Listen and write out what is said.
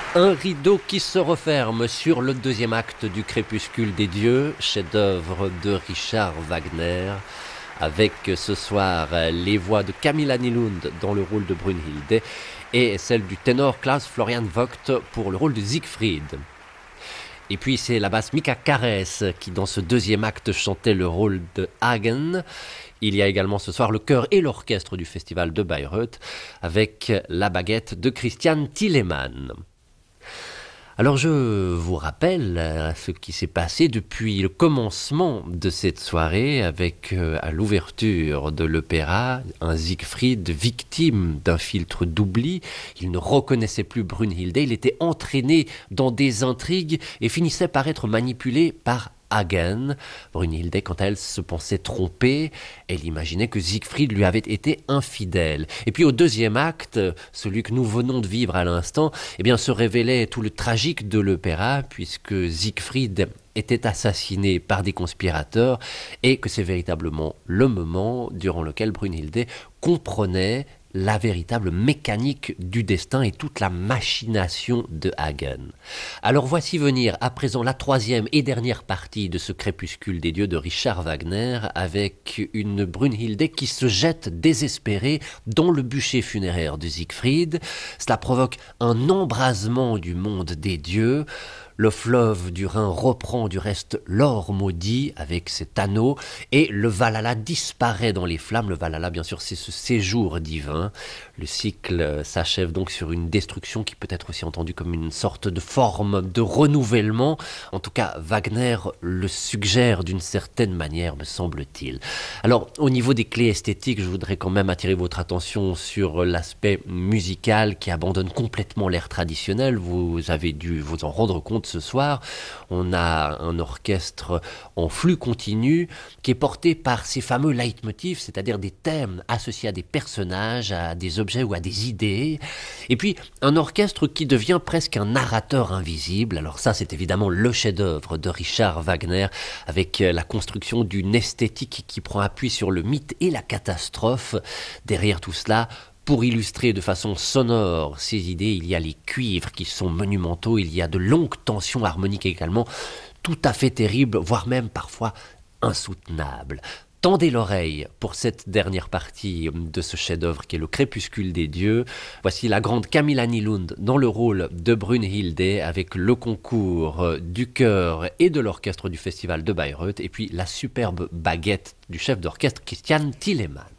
Un rideau qui se referme sur le deuxième acte du Crépuscule des dieux, chef-d'œuvre de Richard Wagner, avec ce soir les voix de Camilla Nylund dans le rôle de Brünnhilde et celle du ténor Klaus Florian Vogt pour le rôle de Siegfried. Et puis c'est la basse Mika Karès qui dans ce deuxième acte chantait le rôle de Hagen. Il y a également ce soir le chœur et l'orchestre du festival de Bayreuth avec la baguette de Christian Thielemann. Alors je vous rappelle ce qui s'est passé depuis le commencement de cette soirée avec à l'ouverture de l'opéra un Siegfried victime d'un filtre d'oubli. Il ne reconnaissait plus Brünnhilde, il était entraîné dans des intrigues et finissait par être manipulé par Hagen. Brünnhilde, quand elle se pensait trompée, elle imaginait que Siegfried lui avait été infidèle. Et puis au deuxième acte, celui que nous venons de vivre à l'instant, eh bien se révélait tout le tragique de l'opéra, puisque Siegfried était assassiné par des conspirateurs et que c'est véritablement le moment durant lequel Brünnhilde comprenait la véritable mécanique du destin et toute la machination de Hagen. Alors voici venir à présent la troisième et dernière partie de ce Crépuscule des dieux de Richard Wagner avec une Brünnhilde qui se jette désespérée dans le bûcher funéraire de Siegfried. Cela provoque un embrasement du monde des dieux. Le fleuve du Rhin reprend du reste l'or maudit avec cet anneau et le Valhalla disparaît dans les flammes. Le Valhalla, bien sûr, c'est ce séjour divin. Le cycle s'achève donc sur une destruction qui peut être aussi entendue comme une sorte de forme de renouvellement. En tout cas, Wagner le suggère d'une certaine manière, me semble-t-il. Alors, au niveau des clés esthétiques, je voudrais quand même attirer votre attention sur l'aspect musical qui abandonne complètement l'air traditionnel. Vous avez dû vous en rendre compte ce soir. On a un orchestre en flux continu qui est porté par ces fameux leitmotifs, c'est-à-dire des thèmes associés à des personnages, à des objets ou à des idées. Et puis un orchestre qui devient presque un narrateur invisible. Alors ça, c'est évidemment le chef-d'œuvre de Richard Wagner avec la construction d'une esthétique qui prend appui sur le mythe et la catastrophe. Derrière tout cela, pour illustrer de façon sonore ces idées, il y a les cuivres qui sont monumentaux, il y a de longues tensions harmoniques également, tout à fait terribles, voire même parfois insoutenables. Tendez l'oreille pour cette dernière partie de ce chef-d'œuvre qui est le Crépuscule des dieux. Voici la grande Camilla Nylund dans le rôle de Brünnhilde avec le concours du chœur et de l'orchestre du festival de Bayreuth et puis la superbe baguette du chef d'orchestre Christian Thielemann.